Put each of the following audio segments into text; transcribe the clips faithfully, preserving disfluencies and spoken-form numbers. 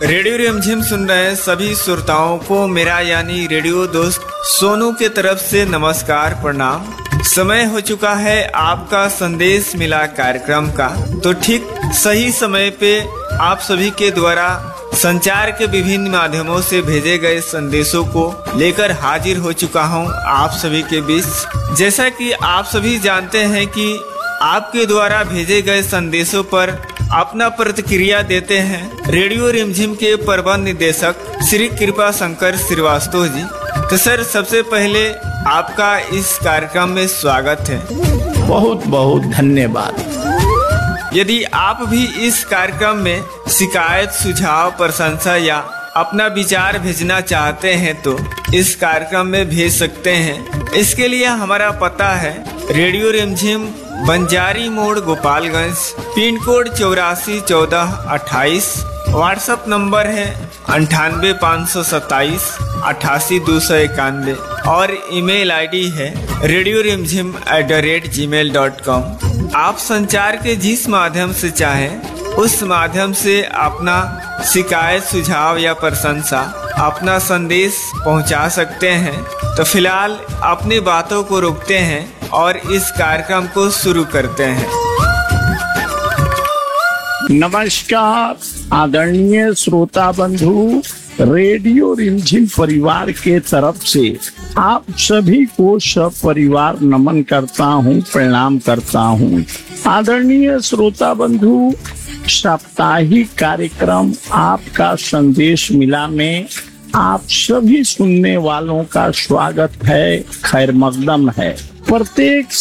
Radio रिमझिम सुन रहे सभी श्रोताओं को मेरा यानी रेडियो दोस्त सोनू के तरफ से नमस्कार प्रणाम। समय हो चुका है आपका संदेश मिला कार्यक्रम का। तो ठीक सही समय पे आप सभी के द्वारा संचार के विभिन्न माध्यमों से भेजे गए संदेशों को लेकर हाजिर हो चुका हूं आप सभी के बीच। जैसा कि आप सभी जानते हैं कि आपके द्वारा भेजे गए संदेशों पर अपना प्रतिक्रिया देते हैं रेडियो रिमझिम के प्रबंध निदेशक श्री कृपा शंकर श्रीवास्तव जी। तो सर, सबसे पहले आपका इस कार्यक्रम में स्वागत है। बहुत बहुत धन्यवाद। यदि आप भी इस कार्यक्रम में शिकायत, सुझाव, प्रशंसा या अपना विचार भेजना चाहते हैं तो इस कार्यक्रम में भेज सकते हैं। इसके लिए हमारा पता है रेडियो रिमझिम, बंजारी मोड़, गोपालगंज, पिन कोड चौरासी चौदह अट्ठाईस। व्हाट्सएप नंबर है अंठानवे पाँच सौ सत्ताईस अट्ठासी दो सौ इक्यानवे और ईमेल आईडी है रेडियो रिमझिम at the rate ji mail dot com. आप संचार के जिस माध्यम से चाहें उस माध्यम से अपना शिकायत, सुझाव या प्रशंसा, अपना संदेश पहुंचा सकते हैं। तो फिलहाल अपनी बातों को रोकते हैं और इस कार्यक्रम को शुरू करते हैं। नमस्कार आदरणीय श्रोता बंधु, रेडियो रिमझिम परिवार के तरफ से आप सभी को सब परिवार नमन करता हूं, प्रणाम करता हूं। आदरणीय श्रोता बंधु, साप्ताहिक कार्यक्रम आपका संदेश मिला में आप सभी सुनने वालों का स्वागत है, खैर मकदम है। प्रत्येक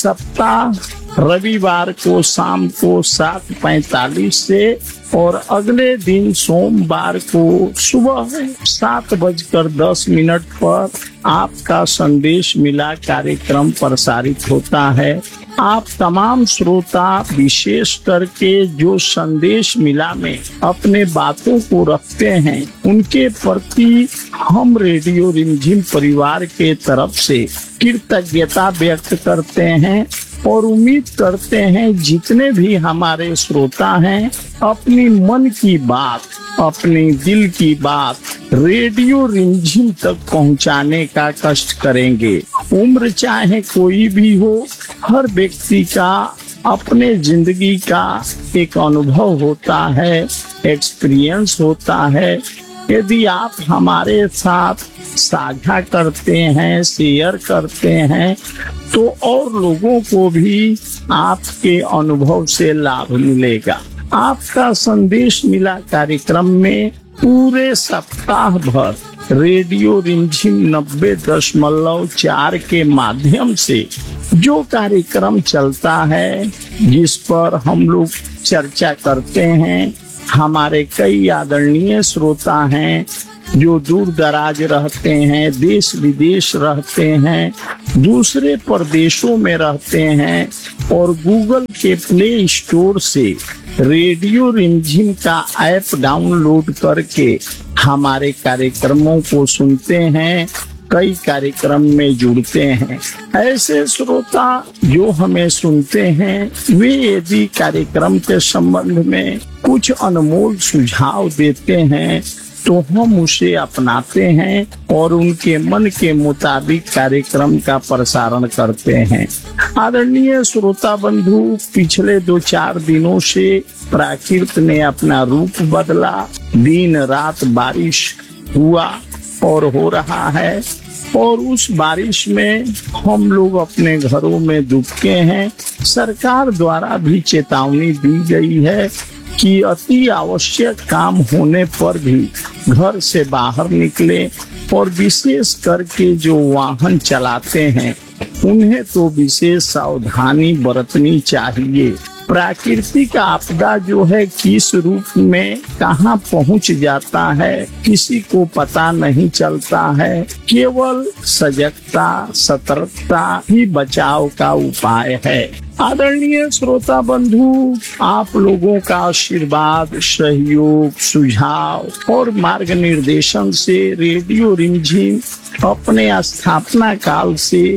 सप्ताह रविवार को शाम को सात पैंतालीस से और अगले दिन सोमवार को सुबह सात बजकर दस मिनट पर आपका संदेश मिला कार्यक्रम प्रसारित होता है। आप तमाम श्रोता विशेष करके जो संदेश मिला में अपने बातों को रखते हैं, उनके प्रति हम रेडियो रिमझिम परिवार के तरफ से कृतज्ञता व्यक्त करते हैं और उम्मीद करते हैं जितने भी हमारे श्रोता हैं अपनी मन की बात, अपनी दिल की बात रेडियो रिमझिम तक पहुंचाने का कष्ट करेंगे। उम्र चाहे कोई भी हो, हर व्यक्ति का अपने जिंदगी का एक अनुभव होता है, एक्सपीरियंस होता है। यदि आप हमारे साथ साझा करते हैं, शेयर करते हैं, तो और लोगों को भी आपके अनुभव से लाभ मिलेगा। आपका संदेश मिला कार्यक्रम में पूरे सप्ताह भर रेडियो रिमझिम नब्बे दशमलव चार के माध्यम से जो कार्यक्रम चलता है, जिस पर हम लोग चर्चा करते हैं, हमारे कई आदरणीय श्रोता हैं जो दूर दराज रहते हैं, देश विदेश रहते हैं, दूसरे प्रदेशों में रहते हैं और गूगल के प्ले स्टोर से रेडियो रिमझिम का ऐप डाउनलोड करके हमारे कार्यक्रमों को सुनते हैं, कई कार्यक्रम में जुड़ते हैं। ऐसे श्रोता जो हमें सुनते हैं, वे यदि कार्यक्रम के संबंध में कुछ अनमोल सुझाव देते हैं तो हम उसे अपनाते हैं और उनके मन के मुताबिक कार्यक्रम का प्रसारण करते हैं। आदरणीय श्रोता बंधु, पिछले दो चार दिनों से प्रकृति ने अपना रूप बदला, दिन रात बारिश हुआ और हो रहा है और उस बारिश में हम लोग अपने घरों में दुबके हैं। सरकार द्वारा भी चेतावनी दी गई है कि अति आवश्यक काम होने पर भी घर से बाहर निकले और विशेष करके जो वाहन चलाते हैं उन्हें तो विशेष सावधानी बरतनी चाहिए। प्राकृतिक आपदा जो है किस रूप में कहां पहुंच जाता है किसी को पता नहीं चलता है। केवल सजगता, सतर्कता ही बचाव का उपाय है। आदरणीय श्रोता बंधु, आप लोगों का आशीर्वाद, सहयोग, सुझाव और मार्ग निर्देशन से रेडियो रिमझिम अपने स्थापना काल से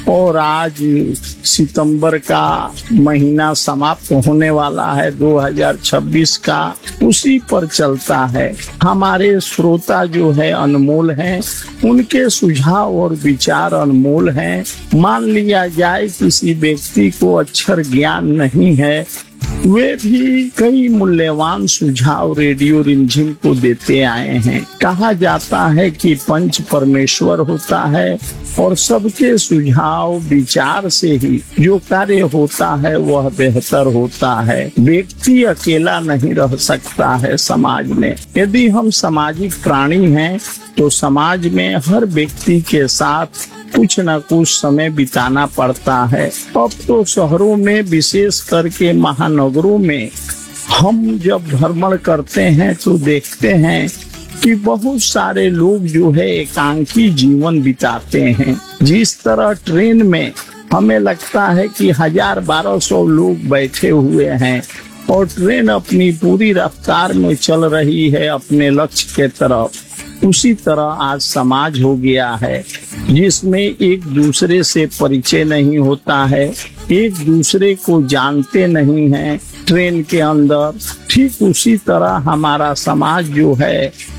और आज सितंबर का महीना समाप्त होने वाला है दो हज़ार छब्बीस का, उसी पर चलता है। हमारे श्रोता जो है अनमोल हैं, उनके सुझाव और विचार अनमोल हैं। मान लिया जाए किसी व्यक्ति को अक्षर ज्ञान नहीं है, वे भी कई मूल्यवान सुझाव रेडियो रिमझिम को देते आए हैं। कहा जाता है कि पंच परमेश्वर होता है और सबके सुझाव विचार से ही जो कार्य होता है वह बेहतर होता है। व्यक्ति अकेला नहीं रह सकता है समाज में। यदि हम सामाजिक प्राणी हैं तो समाज में हर व्यक्ति के साथ कुछ न कुछ समय बिताना पड़ता है। अब तो शहरों में, विशेष करके महानगरों में हम जब भ्रमण करते हैं तो देखते हैं कि बहुत सारे लोग जो है एकांकी जीवन बिताते हैं। जिस तरह ट्रेन में हमें लगता है कि हजार बारह सौ लोग बैठे हुए हैं और ट्रेन अपनी पूरी रफ्तार में चल रही है अपने लक्ष्य के तरफ, उसी तरह आज समाज हो गया है जिसमें एक दूसरे से परिचय नहीं होता है, एक दूसरे को जानते नहीं हैं ट्रेन के अंदर। ठीक उसी तरह हमारा समाज जो है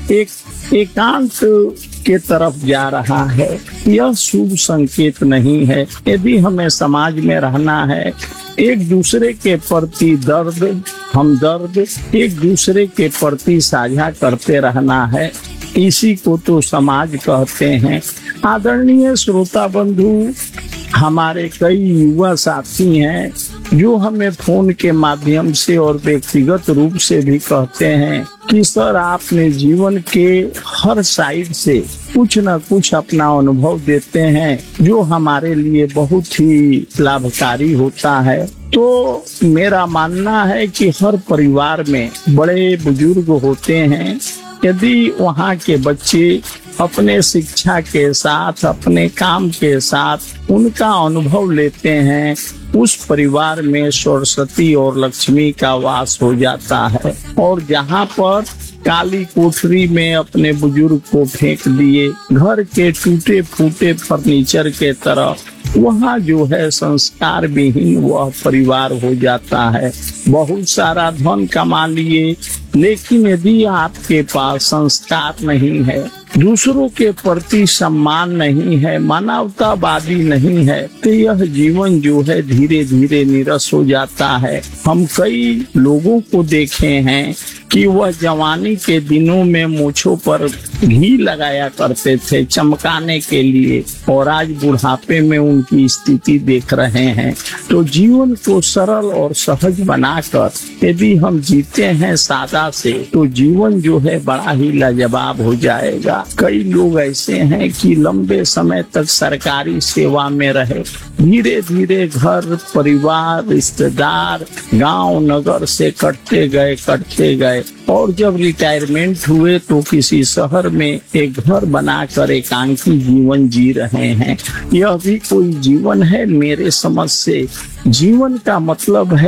एक एकांत के तरफ जा रहा है। यह शुभ संकेत नहीं है। यदि हमें समाज में रहना है, एक दूसरे के प्रति दर्द हमदर्द एक दूसरे के प्रति साझा करते रहना है, इसी को तो समाज कहते हैं। आदरणीय श्रोता बंधु, हमारे कई युवा साथी हैं जो हमें फोन के माध्यम से और व्यक्तिगत रूप से भी कहते हैं कि सर आपने जीवन के हर साइड से कुछ न कुछ अपना अनुभव देते हैं जो हमारे लिए बहुत ही लाभकारी होता है। तो मेरा मानना है कि हर परिवार में बड़े बुजुर्ग होते हैं। यदि वहाँ के बच्चे अपने शिक्षा के साथ, अपने काम के साथ उनका अनुभव लेते हैं, उस परिवार में सरस्वती और लक्ष्मी का वास हो जाता है। और जहाँ पर काली कोठरी में अपने बुजुर्ग को फेंक दिए घर के टूटे फूटे फर्नीचर के तरह, वहाँ जो है संस्कार विहीन वह परिवार हो जाता है। बहुत सारा धन कमा लिए, लेकिन यदि आपके पास संस्कार नहीं है, दूसरों के प्रति सम्मान नहीं है, मानवतावादी नहीं है, तो यह जीवन जो है धीरे धीरे नीरस हो जाता है। हम कई लोगों को देखे हैं कि वह जवानी के दिनों में मूंछों पर घी लगाया करते थे चमकाने के लिए, और आज बुढ़ापे में उनकी स्थिति देख रहे हैं। तो जीवन को सरल और सहज बनाकर यदि हम जीते हैं सादा से, तो जीवन जो है बड़ा ही लाजवाब हो जाएगा। कई लोग ऐसे हैं कि लंबे समय तक सरकारी सेवा में रहे, धीरे धीरे घर परिवार रिश्तेदार गांव नगर से कटते गए कटते गए और जब रिटायरमेंट हुए तो किसी शहर में एक घर बनाकर एकांकी जीवन जी रहे हैं। यह भी कोई जीवन है? मेरे समझ से जीवन का मतलब है